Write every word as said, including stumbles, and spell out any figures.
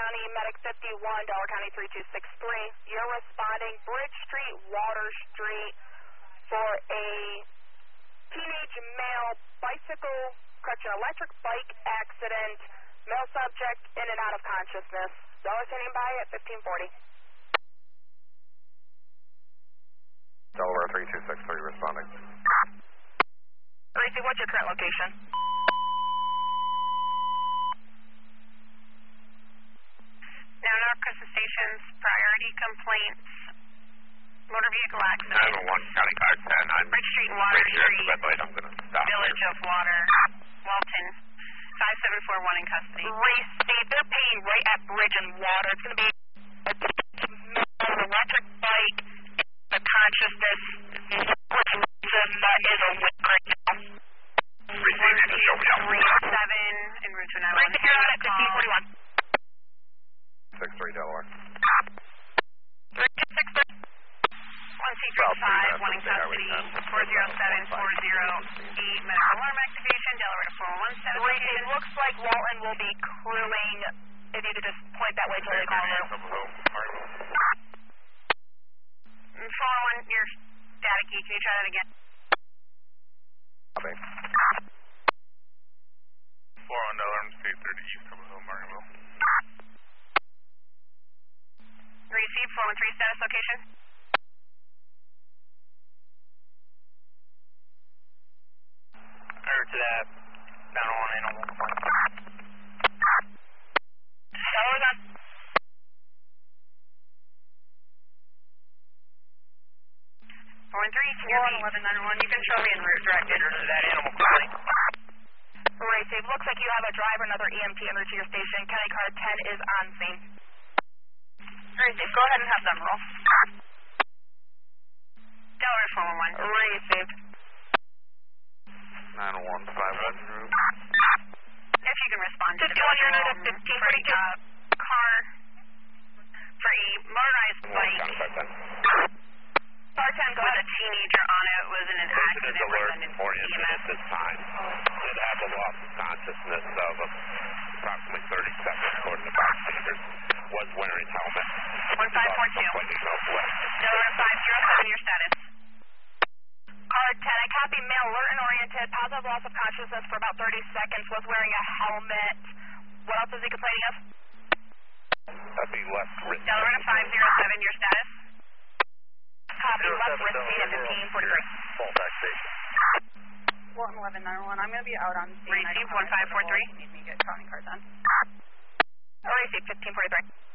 County, Medic fifty-one, Delaware County three two six three. You're responding Bridge Street, Water Street for a teenage male bicycle, correction, electric bike accident. Male subject in and out of consciousness. Delaware standing by at fifteen forty. Delaware three two six three responding. Gracie, what's your current location? Now, North Crescent Station's priority complaints, motor vehicle accident. nine one one, County Car ten. I'm Bridge Street, Water Street, red light. I'm going to stop Village here. of Water, Walton, five seven four one in custody. Gracie, they're paying right at Bridge and Water. It's going to be a male electric bike in consciousness. Which reason that is a wit right now. Received, you just show me up. three seven en route to nine one one. Gracie, you're on at fifteen forty-one. six three Delaware. three two six three. one C three five, one in custody, four zero seven four zero eight, medical alarm activation, Delaware to four one seven. Gracie, it looks like Walton will be crewing. If you could just point that way till they call you. four one one, you're staticky. Can you try that again? Copy. four one Delaware, I'm state thirty East Temple Hill, Margaretville. Receive four one three, status location. Over to that, nine one one, eight one one. Delaware's on. four one three, can you repeat? eleven nine one, you can show me en route direct entry to that animal crossing. Gracie, it looks like you have a driver, another E M T en route to your station. County Car ten is on scene. Gracie, go ahead and have them roll. Delaware four one one. Received. nine one five one route. If you can respond to the fifty-one, you're at fifteen forty-two. uh, car for a motorized bike Car ten, go with ahead. a teenager on it was in an accident Resident alert presented oriented E M S. at this time. Did have a loss of consciousness of approximately thirty seconds according to bystanders. Was wearing helmet. one five four two. Delaware five zero seven, your status. Car ten, I copy male, alert and oriented, positive loss of consciousness for about thirty seconds, was wearing a helmet. What else is he complaining of? That'd be left wrist. Delaware five zero seven, your status. Copy, left wrist pain at fifteen forty-three. Full back station. Walton eleven nine one, I'm going to be out on scene. Receive one five four three. Need me to get county car done. Receive fifteen forty-three.